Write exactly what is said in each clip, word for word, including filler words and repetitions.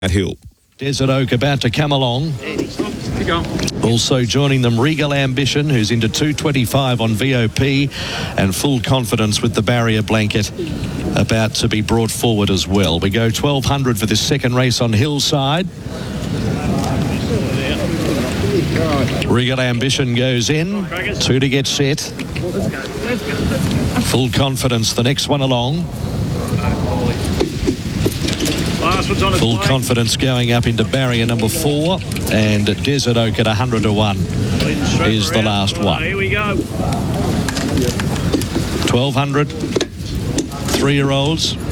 Matt Hill. Desert Oak about to come along. Also joining them, Regal Ambition, who's into two twenty-five on V O P, and Full Confidence with the barrier blanket about to be brought forward as well. We go twelve hundred for this second race on Hillside. Regal Ambition goes in, two to get set. Full Confidence, the next one along. Full Confidence going up into barrier number four, and Desert Oak at one hundred to one is the last one. Here we go. twelve hundred, three-year-olds,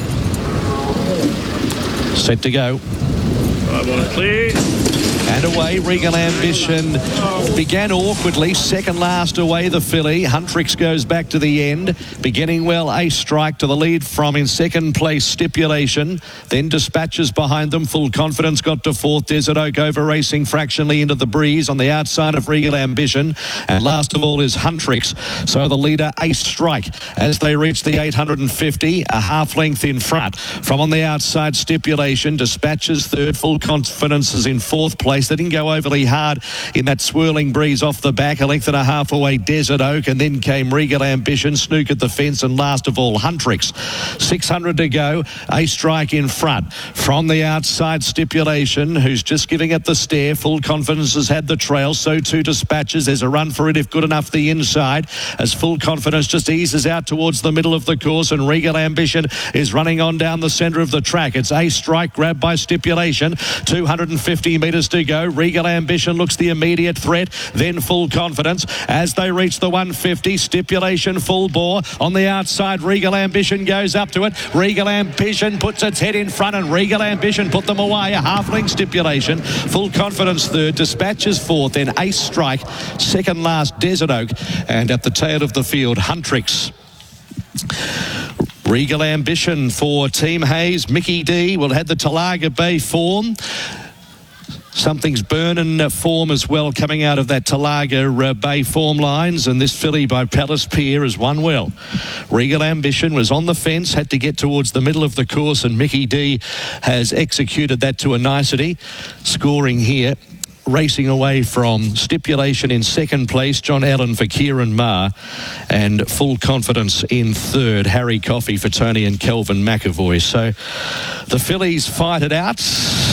set to go. I want to clear. And away, Regal Ambition began awkwardly, second last away the filly. Huntrix goes back to the end, beginning well, Ace Strike to the lead from in second place, Stipulation. Then Dispatches behind them, Full Confidence got to fourth, Desert Oak over racing fractionally into the breeze on the outside of Regal Ambition. And last of all is Huntrix. So the leader, Ace Strike, as they reach the eight hundred fifty, a half length in front. From on the outside, Stipulation, Dispatches third, Full Confidence is in fourth place. They didn't go overly hard in that swirling breeze off the back. A length and a half away, Desert Oak, and then came Regal Ambition, Snook at the fence, and last of all, Huntrix. six hundred to go. Ace Strike in front. From the outside, Stipulation, who's just giving it the stare. Full Confidence has had the trail. So too Dispatches. There's a run for it if good enough the inside, as Full Confidence just eases out towards the middle of the course, and Regal Ambition is running on down the centre of the track. It's Ace Strike grabbed by Stipulation. two hundred fifty metres to go. Regal Ambition looks the immediate threat, then Full Confidence as they reach the one fifty. Stipulation full bore on the outside. Regal Ambition goes up to it. Regal Ambition puts its head in front, and Regal Ambition put them away. A half length, Stipulation. Full Confidence third, Dispatches fourth, then Ace Strike second last, Desert Oak, and at the tail of the field, Huntrix. Regal Ambition for Team Hayes. Mickey D will have the Talaga Bay form. Something's burning form as well coming out of that Talaga Bay form lines, and this filly by Palace Pier has won well. Regal Ambition was on the fence, had to get towards the middle of the course, and Mickey D has executed that to a nicety. Scoring here, racing away from Stipulation in second place, John Allen for Kieran Maher, and Full Confidence in third, Harry Coffey for Tony and Kelvin McAvoy. So the fillies fight it out,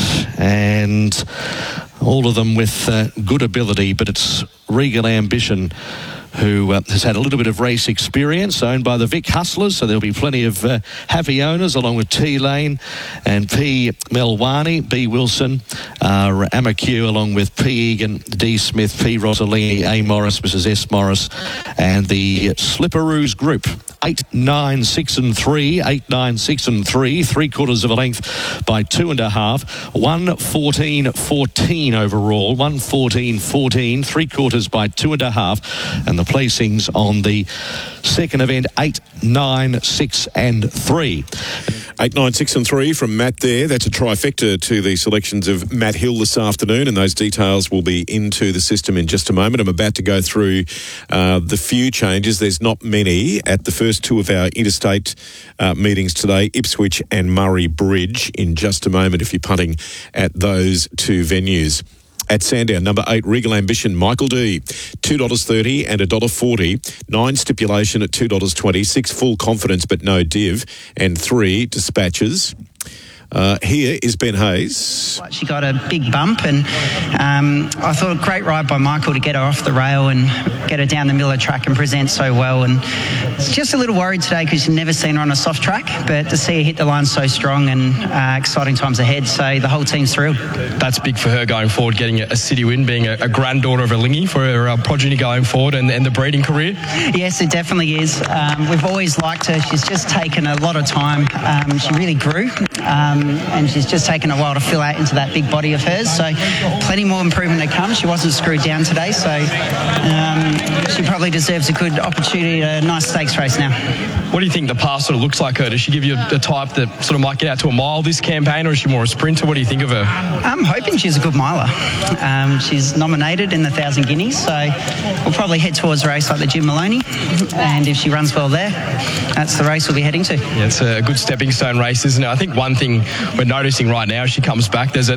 and all of them with uh, good ability, but it's Regal Ambition who uh, has had a little bit of race experience, owned by the Vic Hustlers, so there'll be plenty of uh, happy owners, along with T Lane and P Melwani, B Wilson, uh, Amakew, along with P Egan, D Smith, P Rosalini, A Morris, Missus S Morris, and the Slipperoos group. Eight, nine, six and three, eight, nine, six and three, three quarters of a length by two and a half, one, fourteen, fourteen overall, one, fourteen, fourteen, three quarters by two and a half, and the placings on the second event, eight, nine, six and three. eight, nine, six and three from Matt there. That's a trifecta to the selections of Matt Hill this afternoon, and those details will be into the system in just a moment. I'm about to go through uh, the few changes. There's not many at the first two of our interstate uh, meetings today, Ipswich and Murray Bridge, in just a moment if you're punting at those two venues. At Sandown, number eight, Regal Ambition, Michael D, two dollars thirty and one dollar forty. Nine, Stipulation at two dollars twenty. Six, Full Confidence but no div. And three, Dispatches. Uh, here is Ben Hayes. She got a big bump, and um, I thought a great ride by Michael to get her off the rail and get her down the middle of the track and present so well. And it's just a little worried today because you've never seen her on a soft track, but to see her hit the line so strong, and uh, exciting times ahead. So the whole team's thrilled. That's big for her going forward, getting a city win, being a, a granddaughter of a Lingy for her uh, progeny going forward, and, and the breeding career. Yes, it definitely is. Um, we've always liked her. She's just taken a lot of time. Um, she really grew. Um, and she's just taken a while to fill out into that big body of hers, so plenty more improvement to come. She wasn't screwed down today, so um, she probably deserves a good opportunity at a nice stakes race now. What do you think the pass sort of looks like her? Does she give you a, a type that sort of might get out to a mile this campaign, or is she more a sprinter? What do you think of her? I'm hoping she's a good miler. Um, she's nominated in the Thousand Guineas, so we'll probably head towards a race like the Jim Maloney, and if she runs well there, that's the race we'll be heading to. Yeah, it's a good stepping stone race, isn't it? I think one thing we're noticing right now as she comes back, there's a